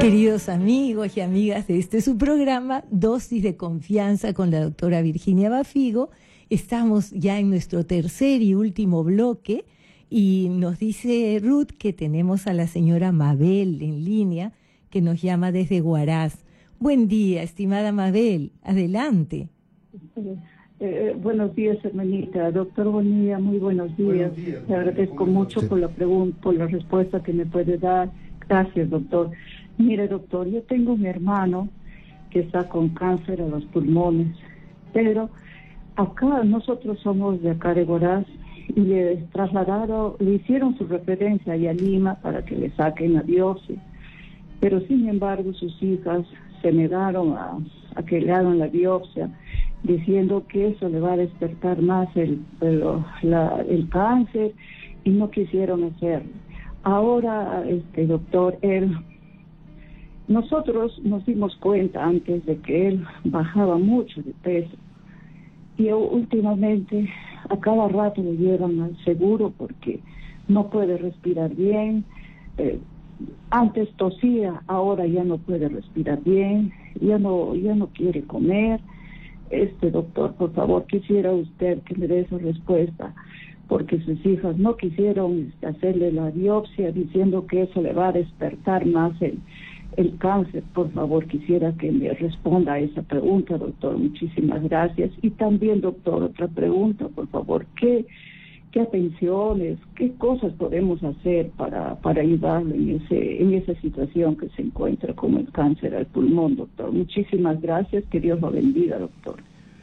Queridos amigos y amigas de su programa, Dosis de Confianza con la doctora Virginia Bafigo, estamos ya en nuestro tercer y último bloque y nos dice Ruth que tenemos a la señora Mabel en línea que nos llama desde Huaraz. Buen día, estimada Mabel, adelante. Buenos días, hermanita. Doctor Bonilla, muy buenos días. Le agradezco mucho por la pregunta, por la respuesta que me puede dar. Gracias, doctor. Mire, doctor, yo tengo un hermano que está con cáncer a los pulmones, pero acá nosotros somos de acá de Huaraz y le trasladaron, le hicieron su referencia allá a Lima para que le saquen la biopsia, pero sin embargo sus hijas se negaron a que le hagan la biopsia, diciendo que eso le va a despertar más el cáncer, y no quisieron hacerlo. Ahora, doctor, nosotros nos dimos cuenta antes de que él bajaba mucho de peso, y últimamente a cada rato lo llevan al seguro porque no puede respirar bien. Antes tosía, ahora ya no puede respirar bien, ya no quiere comer. Doctor, por favor, quisiera usted que me dé esa respuesta, porque sus hijas no quisieron hacerle la biopsia diciendo que eso le va a despertar más el cáncer. Por favor, quisiera que me responda a esa pregunta, doctor. Muchísimas gracias. Y también, doctor, otra pregunta, por favor. ¿Qué atenciones, qué cosas podemos hacer para ayudarle en esa situación que se encuentra con el cáncer al pulmón, doctor? Muchísimas gracias. Que Dios lo bendiga, doctor.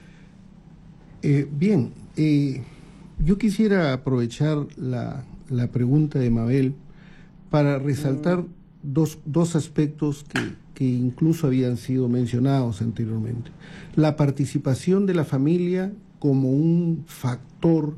Bien. Yo quisiera aprovechar la pregunta de Mabel para resaltar dos aspectos que incluso habían sido mencionados anteriormente. La participación de la familia como un factor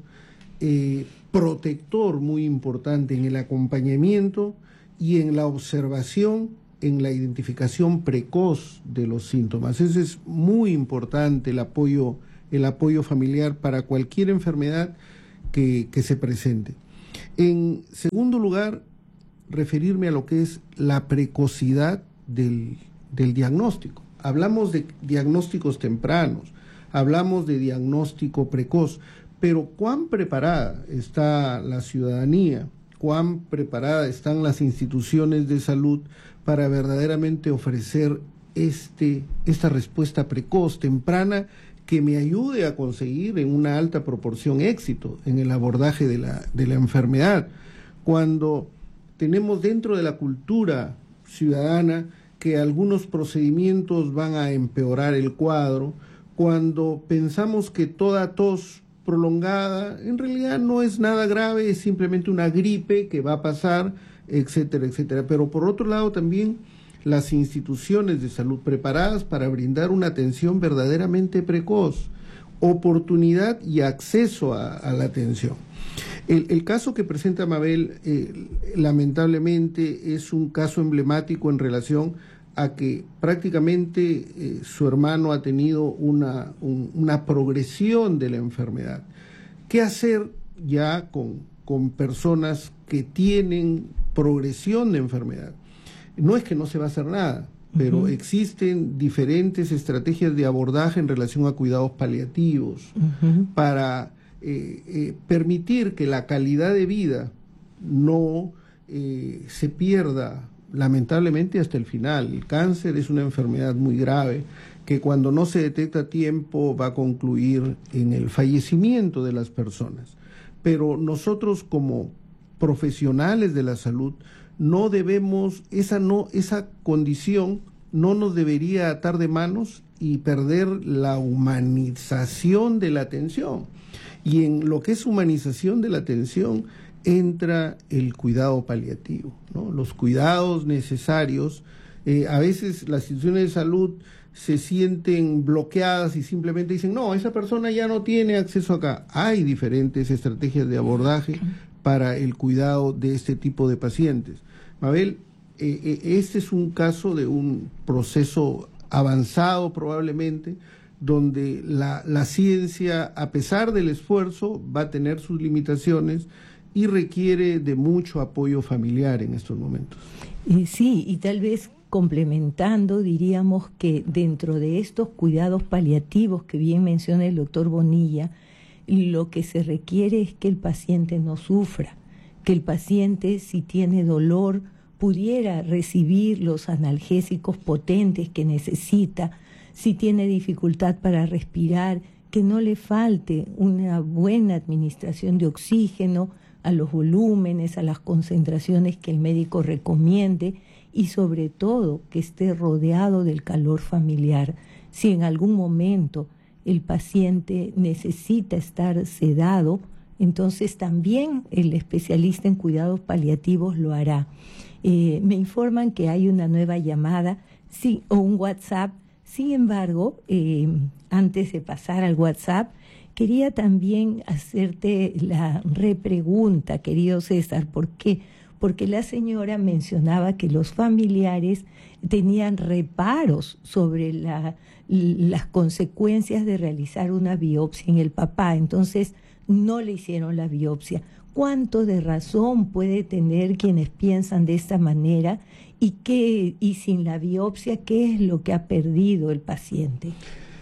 protector muy importante en el acompañamiento y en la observación, en la identificación precoz de los síntomas. Eso es muy importante, el apoyo familiar para cualquier enfermedad que se presente. En segundo lugar, referirme a lo que es la precocidad del diagnóstico. Hablamos de diagnósticos tempranos, hablamos de diagnóstico precoz, pero ¿cuán preparada está la ciudadanía? ¿Cuán preparada están las instituciones de salud para verdaderamente ofrecer esta respuesta precoz, temprana, que me ayude a conseguir en una alta proporción éxito en el abordaje de la enfermedad? Cuando tenemos dentro de la cultura ciudadana que algunos procedimientos van a empeorar el cuadro, cuando pensamos que toda tos prolongada en realidad no es nada grave, es simplemente una gripe que va a pasar, etcétera, etcétera. Pero por otro lado también las instituciones de salud preparadas para brindar una atención verdaderamente precoz, oportunidad y acceso a la atención. El caso que presenta Mabel, lamentablemente, es un caso emblemático en relación a que prácticamente su hermano ha tenido una progresión de la enfermedad. ¿Qué hacer ya con personas que tienen progresión de enfermedad? No es que no se va a hacer nada, pero existen diferentes estrategias de abordaje en relación a cuidados paliativos para permitir que la calidad de vida no se pierda lamentablemente hasta el final. El cáncer es una enfermedad muy grave que cuando no se detecta a tiempo va a concluir en el fallecimiento de las personas. Pero nosotros como profesionales de la salud no debemos, esa condición no nos debería atar de manos y perder la humanización de la atención. Y en lo que es humanización de la atención entra el cuidado paliativo, ¿no? Los cuidados necesarios. A veces las instituciones de salud se sienten bloqueadas y simplemente dicen, no, esa persona ya no tiene acceso acá. Hay diferentes estrategias de abordaje para el cuidado de este tipo de pacientes. Mabel, este es un caso de un proceso avanzado probablemente, donde la ciencia, a pesar del esfuerzo, va a tener sus limitaciones y requiere de mucho apoyo familiar en estos momentos. Sí, y tal vez complementando, diríamos que dentro de estos cuidados paliativos que bien menciona el doctor Bonilla, lo que se requiere es que el paciente no sufra, que el paciente, si tiene dolor, pudiera recibir los analgésicos potentes que necesita, si tiene dificultad para respirar, que no le falte una buena administración de oxígeno a los volúmenes, a las concentraciones que el médico recomiende y sobre todo que esté rodeado del calor familiar. Si en algún momento el paciente necesita estar sedado, entonces también el especialista en cuidados paliativos lo hará. Me informan que hay una nueva llamada, sí, o un WhatsApp. Sin embargo, antes de pasar al WhatsApp, quería también hacerte la repregunta, querido César. ¿Por qué? Porque la señora mencionaba que los familiares tenían reparos sobre las consecuencias de realizar una biopsia en el papá. Entonces, no le hicieron la biopsia. ¿Cuánto de razón puede tener quienes piensan de esta manera? Y sin la biopsia, ¿qué es lo que ha perdido el paciente?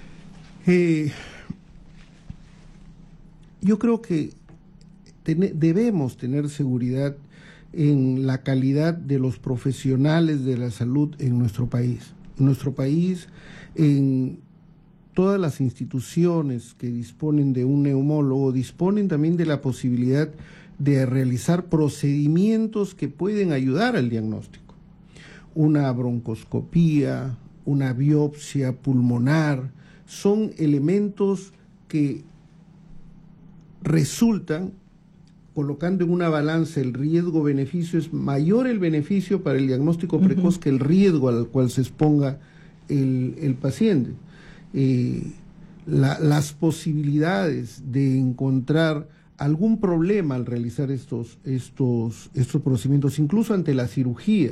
Yo creo que debemos tener seguridad en la calidad de los profesionales de la salud en nuestro país. En nuestro país, en todas las instituciones que disponen de un neumólogo, disponen también de la posibilidad de realizar procedimientos que pueden ayudar al diagnóstico. Una broncoscopía, una biopsia pulmonar, son elementos que resultan, colocando en una balanza el riesgo-beneficio, es mayor el beneficio para el diagnóstico precoz que el riesgo al cual se exponga el paciente. Las posibilidades de encontrar algún problema al realizar estos procedimientos, incluso ante las cirugías.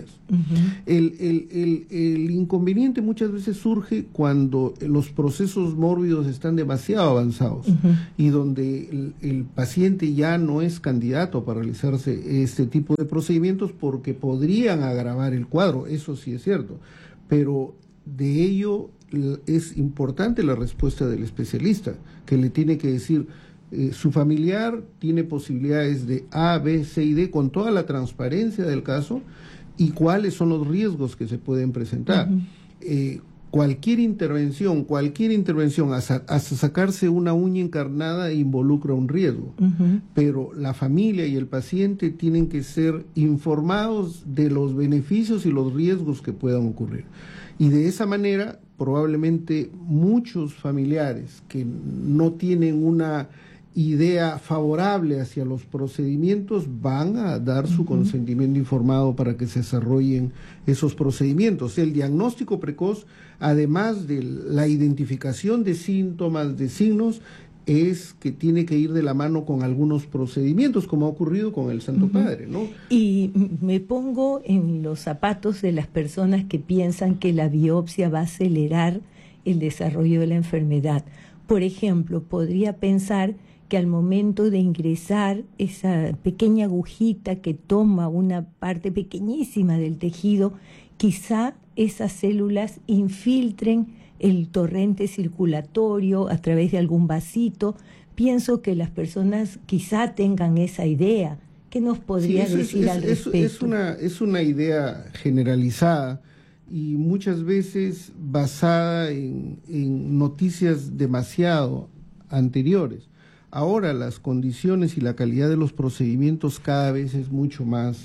El inconveniente muchas veces surge cuando los procesos mórbidos están demasiado avanzados y donde el paciente ya no es candidato para realizarse este tipo de procedimientos porque podrían agravar el cuadro, eso sí es cierto, pero de ello es importante la respuesta del especialista, que le tiene que decir: su familiar tiene posibilidades de A, B, C y D con toda la transparencia del caso y cuáles son los riesgos que se pueden presentar. Cualquier intervención, hasta sacarse una uña encarnada involucra un riesgo, pero la familia y el paciente tienen que ser informados de los beneficios y los riesgos que puedan ocurrir. Y de esa manera, probablemente muchos familiares que no tienen una idea favorable hacia los procedimientos van a dar su consentimiento informado para que se desarrollen esos procedimientos. El diagnóstico precoz, además de la identificación de síntomas, de signos, es que tiene que ir de la mano con algunos procedimientos, como ha ocurrido con el Santo Padre, ¿no? Y me pongo en los zapatos de las personas que piensan que la biopsia va a acelerar el desarrollo de la enfermedad. Por ejemplo, podría pensar que al momento de ingresar esa pequeña agujita que toma una parte pequeñísima del tejido, quizá esas células infiltren el torrente circulatorio a través de algún vasito. Pienso que las personas quizá tengan esa idea. ¿Qué nos podría decir al respecto? Es una idea generalizada y muchas veces basada en noticias demasiado anteriores. Ahora las condiciones y la calidad de los procedimientos cada vez es mucho más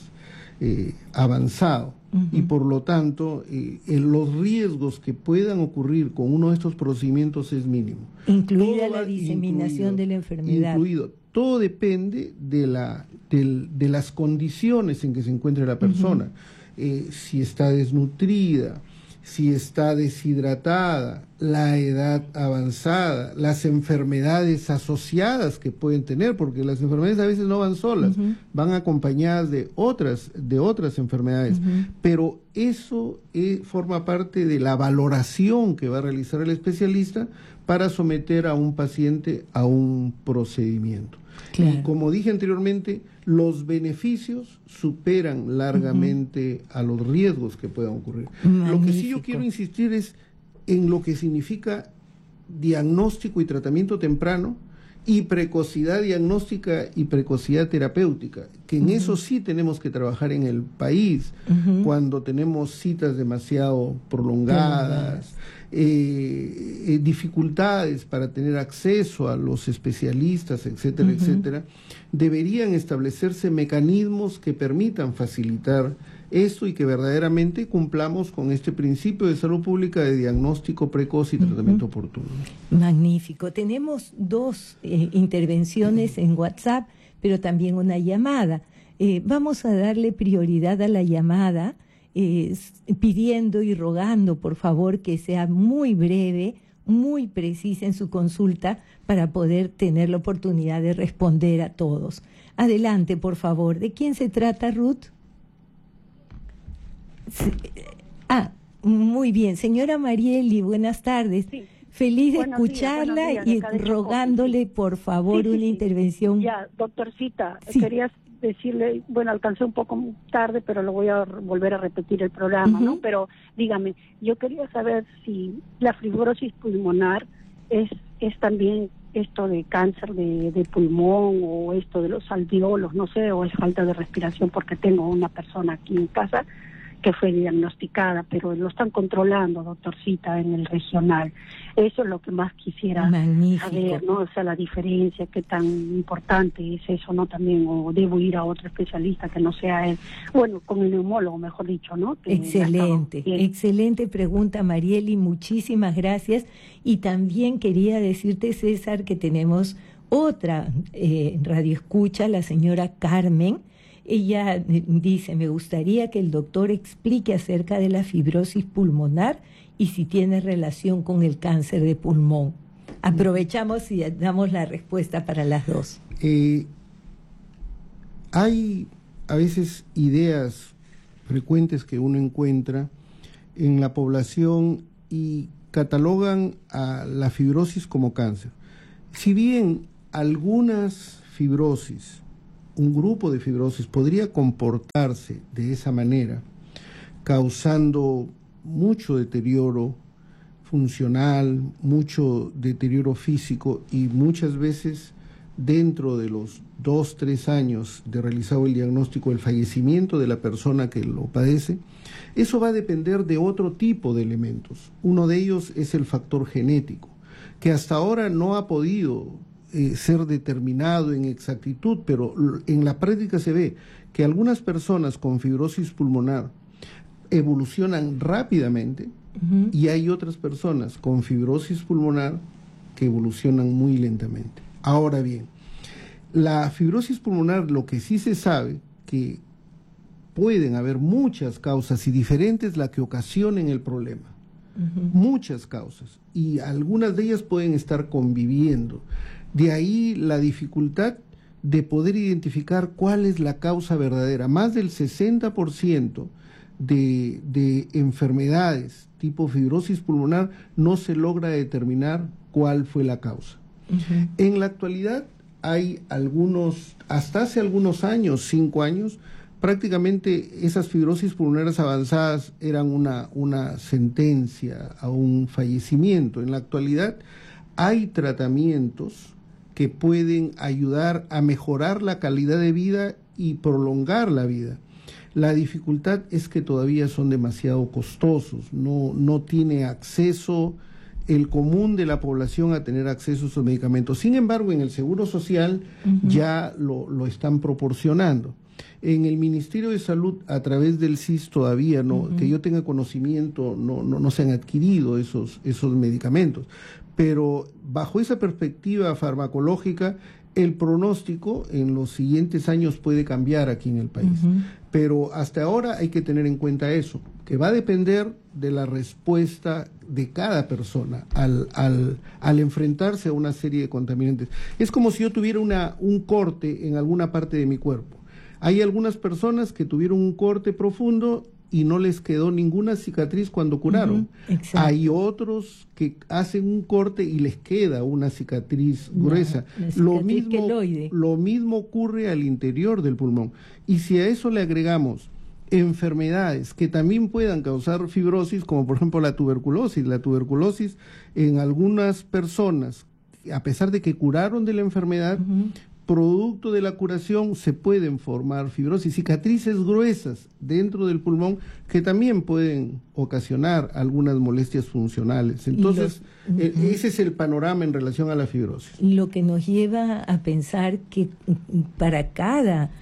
avanzado y por lo tanto los riesgos que puedan ocurrir con uno de estos procedimientos es mínimo. Incluida la diseminación de la enfermedad. Todo depende de las condiciones en que se encuentre la persona. Si está desnutrida, si está deshidratada, la edad avanzada, las enfermedades asociadas que pueden tener, porque las enfermedades a veces no van solas, van acompañadas de otras enfermedades, pero eso forma parte de la valoración que va a realizar el especialista para someter a un paciente a un procedimiento. Claro. Y como dije anteriormente, los beneficios superan largamente a los riesgos que puedan ocurrir. Magnífico. Lo que sí yo quiero insistir es en lo que significa diagnóstico y tratamiento temprano, y precocidad diagnóstica y precocidad terapéutica, que en eso sí tenemos que trabajar en el país, cuando tenemos citas demasiado prolongadas, dificultades para tener acceso a los especialistas, etcétera, etcétera. Deberían establecerse mecanismos que permitan facilitar esto y que verdaderamente cumplamos con este principio de salud pública de diagnóstico precoz y tratamiento oportuno. Magnífico. Tenemos dos intervenciones en WhatsApp, pero también una llamada. Vamos a darle prioridad a la llamada, pidiendo y rogando, por favor, que sea muy breve, muy precisa en su consulta para poder tener la oportunidad de responder a todos. Adelante, por favor. ¿De quién se trata, Ruth? Muy bien. Señora Marieli, buenas tardes. Sí. Feliz de escucharla días, y rogándole, por favor, una intervención. Ya, doctorcita, quería decirle, bueno, alcancé un poco tarde, pero lo voy a volver a repetir el programa, ¿no? Pero dígame, yo quería saber si la fibrosis pulmonar es también esto de cáncer de pulmón, o esto de los alveolos, no sé, o es falta de respiración, porque tengo una persona aquí en casa que fue diagnosticada, pero lo están controlando, doctorcita, en el regional. Eso es lo que más quisiera saber, ¿no? O sea, la diferencia, qué tan importante es eso, ¿no? También, o debo ir a otro especialista que no sea él, bueno, con el neumólogo, mejor dicho, ¿no? Excelente pregunta, Marieli, muchísimas gracias. Y también quería decirte, César, que tenemos otra radioescucha, la señora Carmen. Ella dice, me gustaría que el doctor explique acerca de la fibrosis pulmonar y si tiene relación con el cáncer de pulmón. Aprovechamos y damos la respuesta para las dos. Hay a veces ideas frecuentes que uno encuentra en la población y catalogan a la fibrosis como cáncer. Si bien algunas fibrosis, un grupo de fibrosis podría comportarse de esa manera, causando mucho deterioro funcional, mucho deterioro físico, y muchas veces dentro de los 2-3 años de realizado el diagnóstico, el fallecimiento de la persona que lo padece, eso va a depender de otro tipo de elementos. Uno de ellos es el factor genético, que hasta ahora no ha podido ser determinado en exactitud, pero en la práctica se ve que algunas personas con fibrosis pulmonar evolucionan rápidamente y hay otras personas con fibrosis pulmonar que evolucionan muy lentamente. Ahora bien, la fibrosis pulmonar, lo que sí se sabe, que pueden haber muchas causas y diferentes la que ocasionen el problema. Muchas causas, y algunas de ellas pueden estar conviviendo. De ahí la dificultad de poder identificar cuál es la causa verdadera. Más del 60% de enfermedades tipo fibrosis pulmonar no se logra determinar cuál fue la causa. En la actualidad hay algunos, hasta hace algunos años, 5 años, prácticamente esas fibrosis pulmonares avanzadas eran una sentencia a un fallecimiento. En la actualidad hay tratamientos que pueden ayudar a mejorar la calidad de vida y prolongar la vida. La dificultad es que todavía son demasiado costosos, no tiene acceso el común de la población a tener acceso a esos medicamentos. Sin embargo, en el Seguro Social ya lo están proporcionando. En el Ministerio de Salud, a través del SIS, todavía que yo tenga conocimiento, no se han adquirido esos medicamentos. Pero bajo esa perspectiva farmacológica, el pronóstico en los siguientes años puede cambiar aquí en el país. Pero hasta ahora hay que tener en cuenta eso, que va a depender de la respuesta de cada persona al enfrentarse a una serie de contaminantes. Es como si yo tuviera un corte en alguna parte de mi cuerpo. Hay algunas personas que tuvieron un corte profundo y no les quedó ninguna cicatriz cuando curaron. Hay otros que hacen un corte y les queda una cicatriz gruesa. Lo mismo ocurre al interior del pulmón. Y si a eso le agregamos enfermedades que también puedan causar fibrosis, como por ejemplo la tuberculosis. La tuberculosis en algunas personas, a pesar de que curaron de la enfermedad, producto de la curación se pueden formar fibrosis, cicatrices gruesas dentro del pulmón que también pueden ocasionar algunas molestias funcionales. Entonces, ese es el panorama en relación a la fibrosis. Lo que nos lleva a pensar que para cada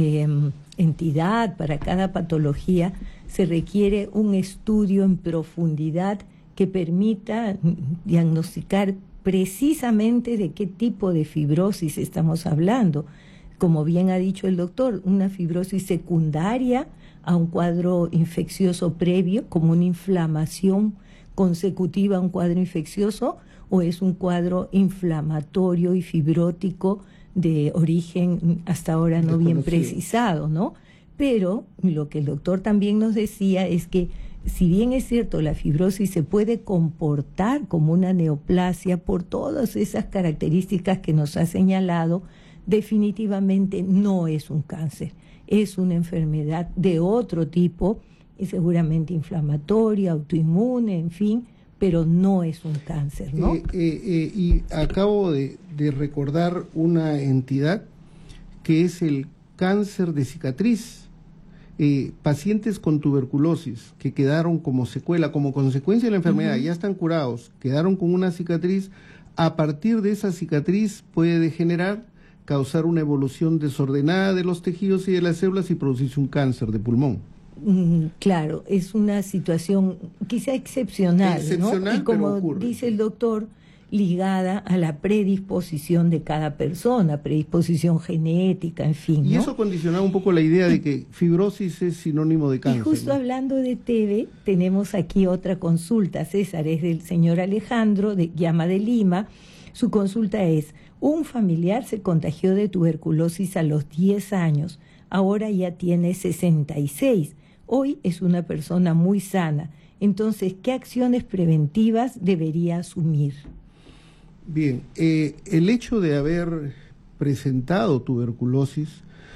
entidad, para cada patología, se requiere un estudio en profundidad que permita diagnosticar precisamente de qué tipo de fibrosis estamos hablando. Como bien ha dicho el doctor, una fibrosis secundaria a un cuadro infeccioso previo, como una inflamación consecutiva a un cuadro infeccioso, o es un cuadro inflamatorio y fibrótico de origen hasta ahora no bien precisado, ¿no? Pero lo que el doctor también nos decía es que si bien es cierto, la fibrosis se puede comportar como una neoplasia por todas esas características que nos ha señalado, definitivamente no es un cáncer, es una enfermedad de otro tipo, seguramente inflamatoria, autoinmune, en fin, pero no es un cáncer, ¿no? Y acabo de recordar una entidad que es el cáncer de cicatriz. Pacientes con tuberculosis que quedaron como secuela, como consecuencia de la enfermedad, ya están curados, quedaron con una cicatriz, a partir de esa cicatriz puede degenerar, causar una evolución desordenada de los tejidos y de las células y producirse un cáncer de pulmón. Claro, es una situación quizá excepcional, ¿no? Y como dice el doctor, ligada a la predisposición de cada persona, predisposición genética, en fin, ¿no? Y eso condicionaba un poco la idea de que fibrosis es sinónimo de cáncer. Y justo hablando de TB, tenemos aquí otra consulta, César, es del señor Alejandro, llama de Lima. Su consulta es: un familiar se contagió de tuberculosis a los 10 años, ahora ya tiene 66, hoy es una persona muy sana. Entonces, ¿qué acciones preventivas debería asumir? Bien, el hecho de haber presentado tuberculosis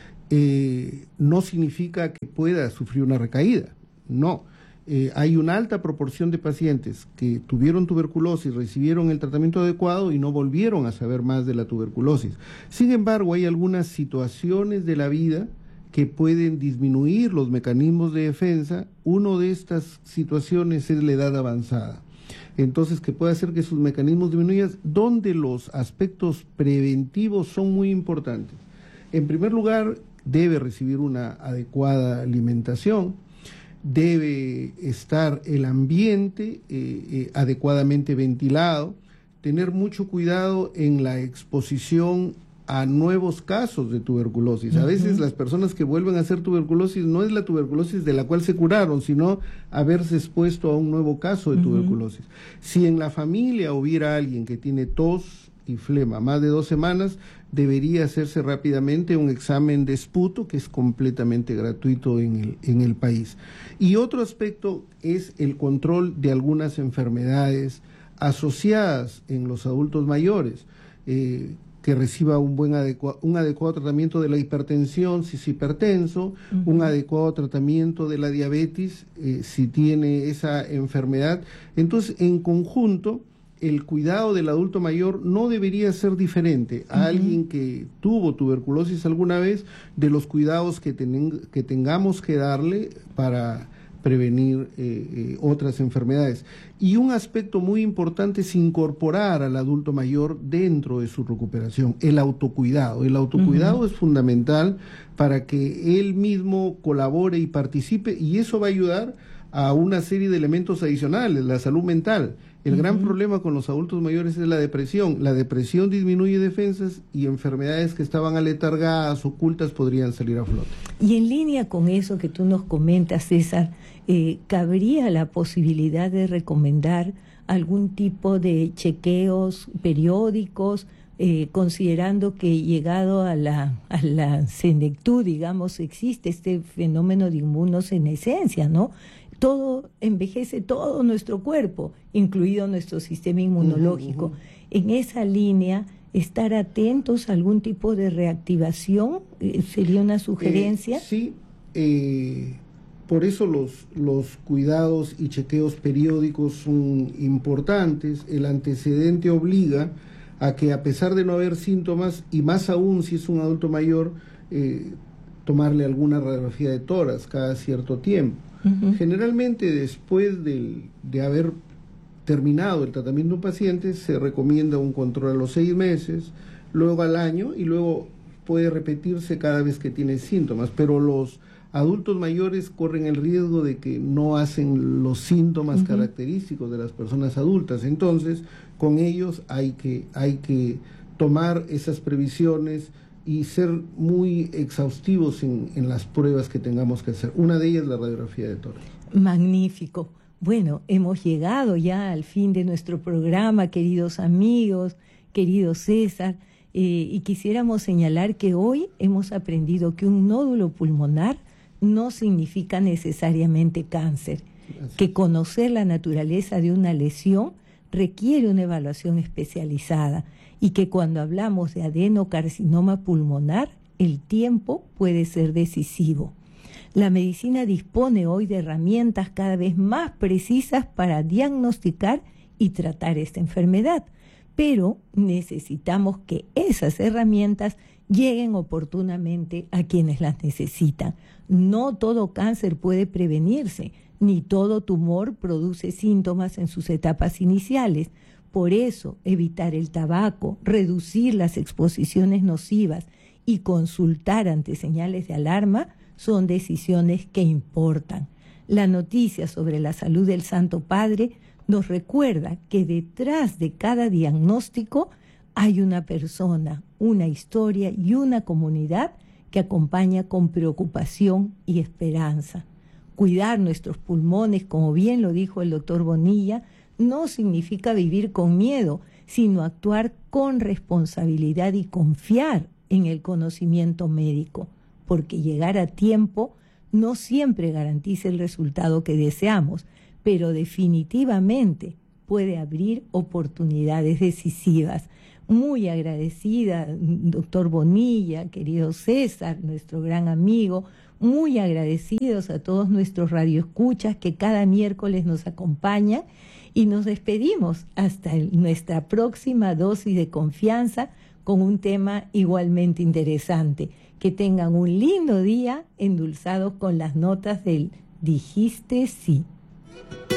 no significa que pueda sufrir una recaída, no. Hay una alta proporción de pacientes que tuvieron tuberculosis, recibieron el tratamiento adecuado y no volvieron a saber más de la tuberculosis. Sin embargo, hay algunas situaciones de la vida que pueden disminuir los mecanismos de defensa. Una de estas situaciones es la edad avanzada. Entonces, que puede hacer que sus mecanismos disminuyan, donde los aspectos preventivos son muy importantes. En primer lugar, debe recibir una adecuada alimentación, debe estar el ambiente adecuadamente ventilado, tener mucho cuidado en la exposición a nuevos casos de tuberculosis. A veces las personas que vuelven a hacer tuberculosis no es la tuberculosis de la cual se curaron, sino haberse expuesto a un nuevo caso de tuberculosis. Si en la familia hubiera alguien que tiene tos y flema más de 2 semanas, debería hacerse rápidamente un examen de esputo, que es completamente gratuito en el país. Y otro aspecto es el control de algunas enfermedades asociadas en los adultos mayores, que reciba un adecuado tratamiento de la hipertensión si es hipertenso, un adecuado tratamiento de la diabetes si tiene esa enfermedad. Entonces, en conjunto, el cuidado del adulto mayor no debería ser diferente a alguien que tuvo tuberculosis alguna vez, de los cuidados que tengamos que darle para prevenir otras enfermedades. Y un aspecto muy importante es incorporar al adulto mayor dentro de su recuperación, el autocuidado. El autocuidado es fundamental para que él mismo colabore y participe, y eso va a ayudar a una serie de elementos adicionales, la salud mental. El gran problema con los adultos mayores es la depresión. La depresión disminuye defensas y enfermedades que estaban aletargadas, ocultas, podrían salir a flote. Y en línea con eso que tú nos comentas, César, ¿cabría la posibilidad de recomendar algún tipo de chequeos periódicos considerando que llegado a la senectud, digamos, existe este fenómeno de inmunosenescencia, ¿no? Todo envejece, todo nuestro cuerpo, incluido nuestro sistema inmunológico. En esa línea, estar atentos a algún tipo de reactivación, ¿sería una sugerencia? Sí, por eso los cuidados y chequeos periódicos son importantes. El antecedente obliga a que, a pesar de no haber síntomas, y más aún si es un adulto mayor, tomarle alguna radiografía de tórax cada cierto tiempo. Generalmente, después de haber terminado el tratamiento de un paciente, se recomienda un control a los 6 meses, luego al año, y luego puede repetirse cada vez que tiene síntomas, pero los adultos mayores corren el riesgo de que no hacen los síntomas característicos de las personas adultas. Entonces, con ellos hay que tomar esas previsiones y ser muy exhaustivos en las pruebas que tengamos que hacer. Una de ellas es la radiografía de tórax. Magnífico. Bueno, hemos llegado ya al fin de nuestro programa, queridos amigos, querido César, y quisiéramos señalar que hoy hemos aprendido que un nódulo pulmonar no significa necesariamente cáncer, que conocer la naturaleza de una lesión requiere una evaluación especializada y que cuando hablamos de adenocarcinoma pulmonar, el tiempo puede ser decisivo. La medicina dispone hoy de herramientas cada vez más precisas para diagnosticar y tratar esta enfermedad, pero necesitamos que esas herramientas lleguen oportunamente a quienes las necesitan. No todo cáncer puede prevenirse, ni todo tumor produce síntomas en sus etapas iniciales. Por eso, evitar el tabaco, reducir las exposiciones nocivas y consultar ante señales de alarma son decisiones que importan. La noticia sobre la salud del Santo Padre nos recuerda que detrás de cada diagnóstico hay una persona, una historia y una comunidad que acompaña con preocupación y esperanza. Cuidar nuestros pulmones, como bien lo dijo el doctor Bonilla, no significa vivir con miedo, sino actuar con responsabilidad y confiar en el conocimiento médico, porque llegar a tiempo no siempre garantiza el resultado que deseamos, pero definitivamente puede abrir oportunidades decisivas. Muy agradecida, doctor Bonilla, querido César, nuestro gran amigo, muy agradecidos a todos nuestros radioescuchas que cada miércoles nos acompañan y nos despedimos hasta nuestra próxima dosis de confianza con un tema igualmente interesante. Que tengan un lindo día endulzados con las notas del Dijiste Sí.